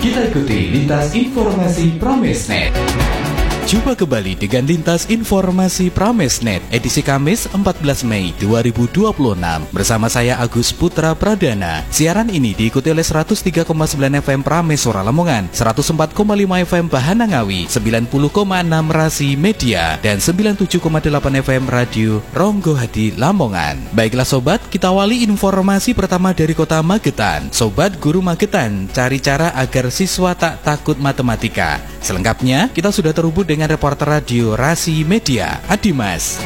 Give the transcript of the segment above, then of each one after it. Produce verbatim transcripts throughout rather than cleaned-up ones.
Kita ikuti lintas informasi Pramesnet. Jumpa kembali dengan Lintas Informasi Pramesnet edisi Kamis empat belas Mei dua ribu dua puluh enam bersama saya Agus Putra Pradana. Siaran ini diikuti oleh seratus tiga koma sembilan F M Prameswara Lamongan, seratus empat koma lima F M Bahana Ngawi, sembilan puluh koma enam Rasi Media, dan sembilan puluh tujuh koma delapan F M Radio Ronggo Hadi Lamongan. Baiklah sobat, kita awali informasi pertama dari kota Magetan. Sobat Guru Magetan, cari cara agar siswa tak takut matematika. Selengkapnya, kita sudah terhubung dengan reporter radio Rasi Media, Adimas.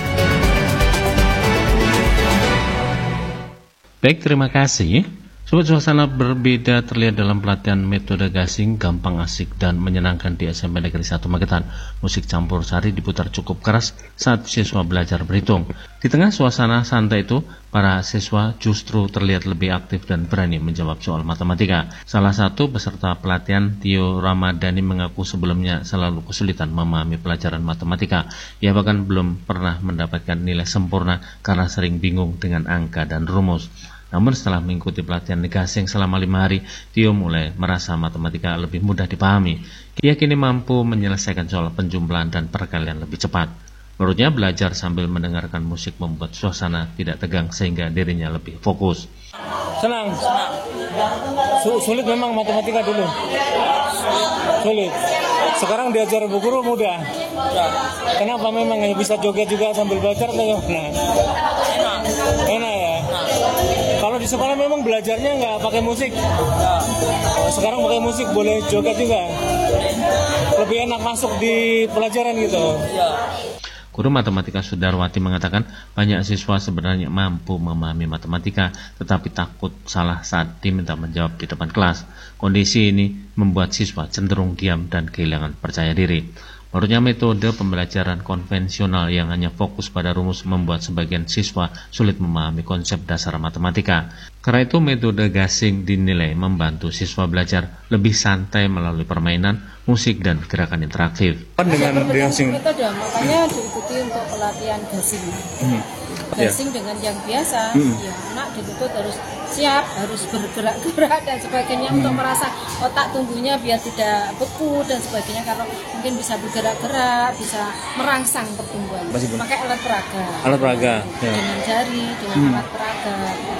Baik, terima kasih. Sobat, suasana berbeda terlihat dalam pelatihan metode gasing gampang, asik, dan menyenangkan di S M P Negeri satu Magetan. Musik campur sari diputar cukup keras saat siswa belajar berhitung. Di tengah suasana santai itu, para siswa justru terlihat lebih aktif dan berani menjawab soal matematika. Salah satu peserta pelatihan, Tio Ramadhani, mengaku sebelumnya selalu kesulitan memahami pelajaran matematika. Ia bahkan belum pernah mendapatkan nilai sempurna karena sering bingung dengan angka dan rumus. Namun setelah mengikuti pelatihan gasing selama lima hari, Tio mulai merasa matematika lebih mudah dipahami. Ia kini mampu menyelesaikan soal penjumlahan dan perkalian lebih cepat. Menurutnya, belajar sambil mendengarkan musik membuat suasana tidak tegang sehingga dirinya lebih fokus. Senang, senang. Sulit memang matematika dulu. Sulit. Sekarang diajar Bu Guru mudah. Kenapa memang bisa joget juga sambil belajar? Nah, enak. Enak ya. Kalau di sekolah memang belajarnya nggak pakai musik. Sekarang pakai musik, boleh joget juga. Lebih enak masuk di pelajaran gitu. Guru matematika Sudarwati mengatakan banyak siswa sebenarnya mampu memahami matematika, tetapi takut salah saat diminta menjawab di depan kelas. Kondisi ini membuat siswa cenderung diam dan kehilangan percaya diri. Menurutnya, metode pembelajaran konvensional yang hanya fokus pada rumus membuat sebagian siswa sulit memahami konsep dasar matematika. Karena itu, metode gasing dinilai membantu siswa belajar lebih santai melalui permainan, musik, dan gerakan interaktif. Dengan gasing, metode makanya diikuti untuk pelatihan gasing. Hmm. Gasing yeah. Dengan yang biasa, hmm. ya anak dituntut harus siap, harus bergerak-gerak dan sebagainya, hmm. untuk merasa otak tumbuhnya biar tidak beku dan sebagainya, karena mungkin bisa bergerak-gerak, bisa merangsang pertumbuhan. Pakai alat peraga. Alat peraga. Ya. Dengan jari, dengan hmm. alat peraga.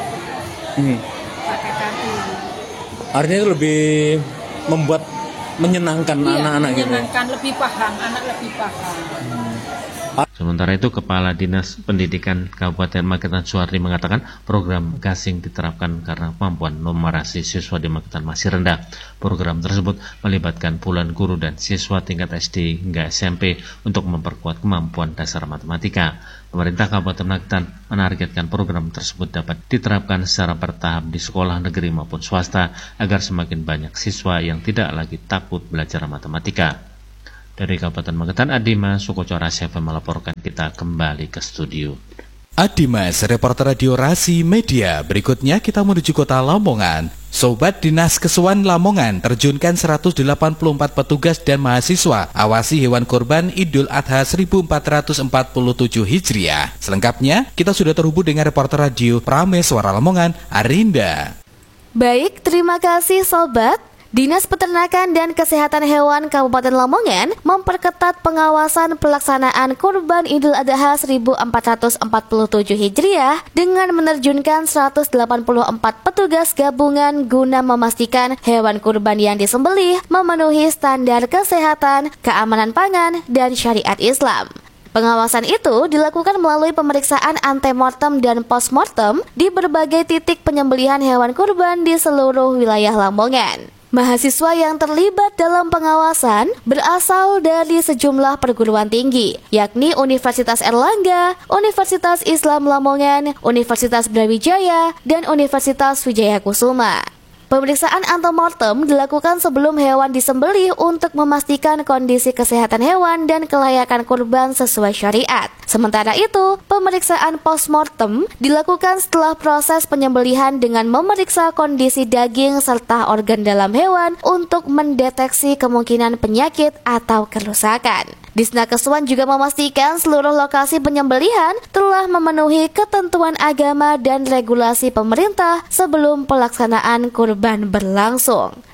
Hmm. Pakai kaki. Artinya itu lebih membuat menyenangkan iya, anak-anak gitu. Menyenangkan, lebih paham, anak lebih paham. Hmm. Sementara itu, Kepala Dinas Pendidikan Kabupaten Magetan Suhardi mengatakan program gasing diterapkan karena kemampuan numerasi siswa di Magetan masih rendah. Program tersebut melibatkan puluhan guru dan siswa tingkat S D hingga S M P untuk memperkuat kemampuan dasar matematika. Pemerintah Kabupaten Magetan menargetkan program tersebut dapat diterapkan secara bertahap di sekolah negeri maupun swasta agar semakin banyak siswa yang tidak lagi takut belajar matematika. Dari Kabupaten Magetan, Adimas Sukoco Rasi F M melaporkan. Kita kembali ke studio. Adimas, reporter radio Rasi Media. Berikutnya kita menuju kota Lamongan. Sobat, Dinas Kesuan Lamongan terjunkan seratus delapan puluh empat petugas dan mahasiswa awasi hewan kurban Idul Adha seribu empat ratus empat puluh tujuh Hijriah. Selengkapnya, kita sudah terhubung dengan reporter radio Prameswara Lamongan, Arinda. Baik, terima kasih sobat. Dinas Peternakan dan Kesehatan Hewan Kabupaten Lamongan memperketat pengawasan pelaksanaan Kurban Idul Adha seribu empat ratus empat puluh tujuh Hijriah dengan menerjunkan seratus delapan puluh empat petugas gabungan guna memastikan hewan kurban yang disembelih memenuhi standar kesehatan, keamanan pangan, dan syariat Islam. Pengawasan itu dilakukan melalui pemeriksaan antemortem dan postmortem di berbagai titik penyembelihan hewan kurban di seluruh wilayah Lamongan. Mahasiswa yang terlibat dalam pengawasan berasal dari sejumlah perguruan tinggi, yakni Universitas Erlangga, Universitas Islam Lamongan, Universitas Brawijaya, dan Universitas Wijaya Kusuma. Pemeriksaan antemortem dilakukan sebelum hewan disembelih untuk memastikan kondisi kesehatan hewan dan kelayakan kurban sesuai syariat. Sementara itu, pemeriksaan postmortem dilakukan setelah proses penyembelihan dengan memeriksa kondisi daging serta organ dalam hewan untuk mendeteksi kemungkinan penyakit atau kerusakan. Disnakeswan juga memastikan seluruh lokasi penyembelihan telah memenuhi ketentuan agama dan regulasi pemerintah sebelum pelaksanaan kurban berlangsung.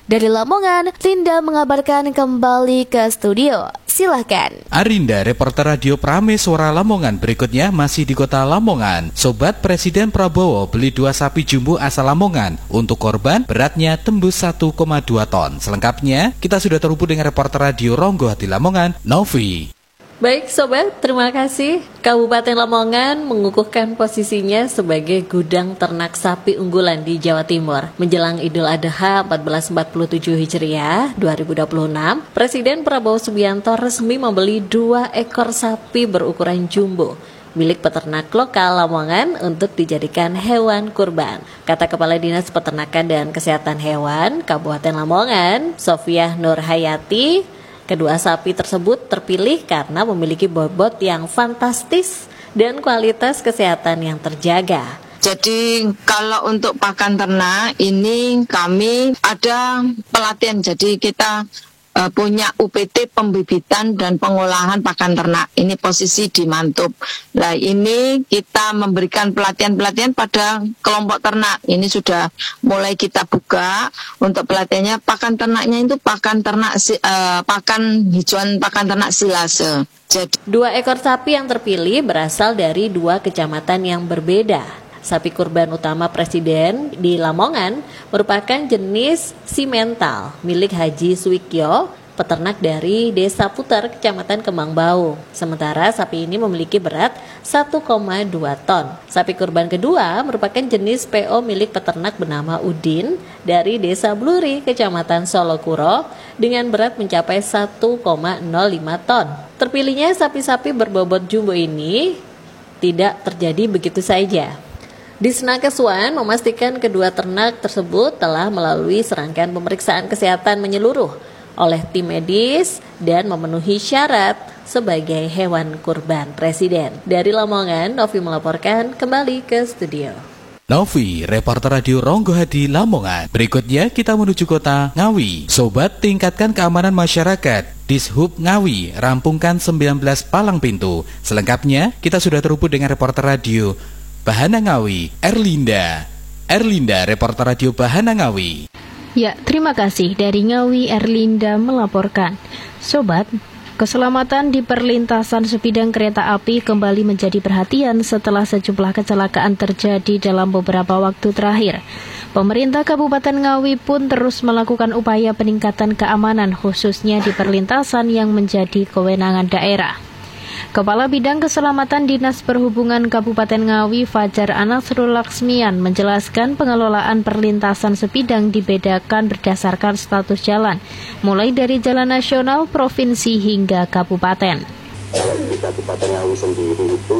Dari Lamongan, Linda mengabarkan kembali ke studio. Silahkan. Arinda, reporter radio Prames Suara Lamongan berikutnya masih di kota Lamongan. Sobat, Presiden Prabowo beli dua sapi jumbo asal Lamongan. Untuk korban, beratnya tembus satu koma dua ton. Selengkapnya, kita sudah terhubung dengan reporter radio Ronggo Hati Lamongan, Novi. Baik Sobat, terima kasih. Kabupaten Lamongan mengukuhkan posisinya sebagai gudang ternak sapi unggulan di Jawa Timur. Menjelang Idul Adha seribu empat ratus empat puluh tujuh Hijriah dua ribu dua puluh enam, Presiden Prabowo Subianto resmi membeli dua ekor sapi berukuran jumbo milik peternak lokal Lamongan untuk dijadikan hewan kurban. Kata Kepala Dinas Peternakan dan Kesehatan Hewan Kabupaten Lamongan, Sofiah Nurhayati, kedua sapi tersebut terpilih karena memiliki bobot yang fantastis dan kualitas kesehatan yang terjaga. Jadi kalau untuk pakan ternak ini kami ada pelatihan, jadi kita uh, punya U P T pembibitan dan pengolahan pakan ternak. Ini posisi di Mantub. Nah ini kita memberikan pelatihan-pelatihan pada kelompok ternak. Ini sudah mulai kita buka untuk pelatihannya. Pakan ternaknya itu pakan ternak uh, pakan hijauan pakan ternak silase. Jadi dua ekor sapi yang terpilih berasal dari dua kecamatan yang berbeda. Sapi kurban utama Presiden di Lamongan merupakan jenis simental milik Haji Suwikyo, peternak dari Desa Puter, Kecamatan Kembangbau. Sementara sapi ini memiliki berat satu koma dua ton. Sapi kurban kedua merupakan jenis P O milik peternak bernama Udin dari Desa Bluri, Kecamatan Solokuro, dengan berat mencapai satu koma nol lima ton. Terpilihnya sapi-sapi berbobot jumbo ini tidak terjadi begitu saja. Disnakeswan memastikan kedua ternak tersebut telah melalui serangkaian pemeriksaan kesehatan menyeluruh oleh tim medis dan memenuhi syarat sebagai hewan kurban Presiden. Dari Lamongan, Novi melaporkan, kembali ke studio. Novi, reporter radio Ronggo Hadi Lamongan. Berikutnya kita menuju kota Ngawi. Sobat, tingkatkan keamanan masyarakat. Dishub Ngawi, rampungkan sembilan belas palang pintu. Selengkapnya, kita sudah terhubung dengan reporter radio Bahana Ngawi, Erlinda. Erlinda, reporter radio Bahana Ngawi. Ya, terima kasih. Dari Ngawi, Erlinda melaporkan. Sobat, keselamatan di perlintasan sebidang kereta api kembali menjadi perhatian setelah sejumlah kecelakaan terjadi dalam beberapa waktu terakhir. Pemerintah Kabupaten Ngawi pun terus melakukan upaya peningkatan keamanan khususnya di perlintasan yang menjadi kewenangan daerah. Kepala Bidang Keselamatan Dinas Perhubungan Kabupaten Ngawi, Fajar Anasrul Laksmian, menjelaskan pengelolaan perlintasan sebidang dibedakan berdasarkan status jalan, mulai dari jalan nasional, provinsi, hingga kabupaten. Kalau di Kabupaten Ngawi sendiri itu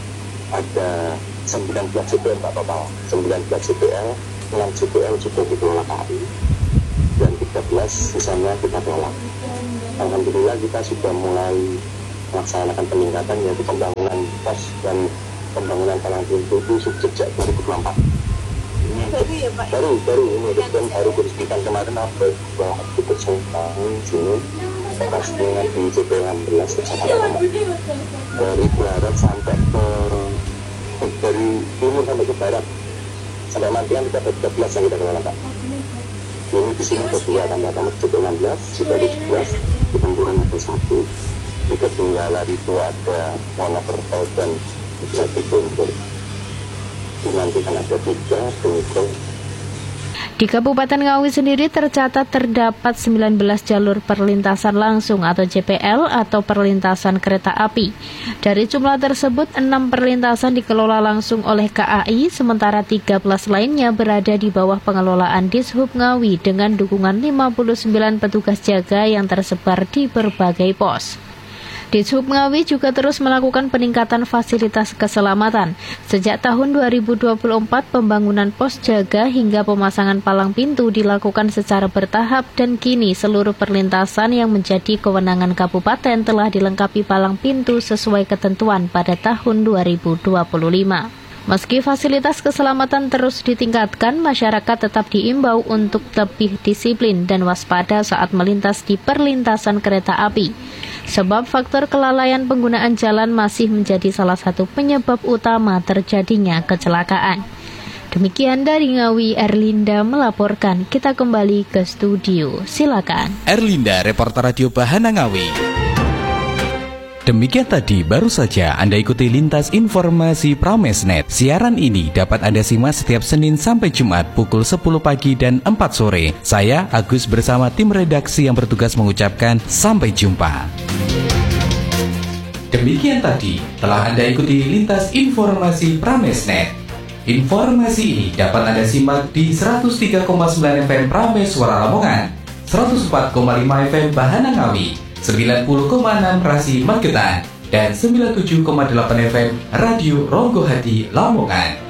ada sembilan belas C P L, Pak total. sembilan belas C P L, enam C P L sudah dikelola K A I, dan tiga belas misalnya kita kelola. Alhamdulillah kita sudah mulai melaksanakan peningkatan, yaitu pembangunan pos dan pembangunan palang pintu itu sejak dua ribu dua puluh empat. Baru ya Pak? Baru, baru ini dan baru diresmikan kemarin apa bahwa kita tahun sini pastinya di C P enam belas kecamatan dari barat sampai ke dari timur sampai ke barat sampai Mantian kita ada tiga belas yang kita kelola Pak. Ini di sini ada dua tambah tambah C P enam belas, sudah ada tujuh belas, di Tempuran ada satu. Di ketinggalan itu ada Monokerto dan Jati Guntur. Nanti kan ada tiga Guntur. Di Kabupaten Ngawi sendiri tercatat terdapat sembilan belas jalur perlintasan langsung atau J P L atau perlintasan kereta api. Dari jumlah tersebut, enam perlintasan dikelola langsung oleh K A I, sementara tiga belas lainnya berada di bawah pengelolaan Dishub Ngawi dengan dukungan lima puluh sembilan petugas jaga yang tersebar di berbagai pos. Dishub Ngawi juga terus melakukan peningkatan fasilitas keselamatan. Sejak tahun dua ribu dua puluh empat, pembangunan pos jaga hingga pemasangan palang pintu dilakukan secara bertahap dan kini seluruh perlintasan yang menjadi kewenangan kabupaten telah dilengkapi palang pintu sesuai ketentuan pada tahun dua ribu dua puluh lima. Meski fasilitas keselamatan terus ditingkatkan, masyarakat tetap diimbau untuk lebih disiplin dan waspada saat melintas di perlintasan kereta api. Sebab faktor kelalaian penggunaan jalan masih menjadi salah satu penyebab utama terjadinya kecelakaan. Demikian dari Ngawi, Erlinda melaporkan. Kita kembali ke studio. Silakan. Erlinda, reporter Radio Bahana Ngawi. Demikian tadi baru saja Anda ikuti Lintas Informasi Pramesnet. Siaran ini dapat Anda simak setiap Senin sampai Jumat pukul sepuluh pagi dan empat sore. Saya Agus bersama tim redaksi yang bertugas mengucapkan sampai jumpa. Demikian tadi telah Anda ikuti Lintas Informasi Pramesnet. Informasi ini dapat Anda simak di seratus tiga koma sembilan F M Prames Suara Lamongan, seratus empat koma lima F M Bahana Ngawi, sembilan puluh koma enam Rasi Magetan, dan sembilan puluh tujuh koma delapan F M Radio Ronggo Hati Lamongan.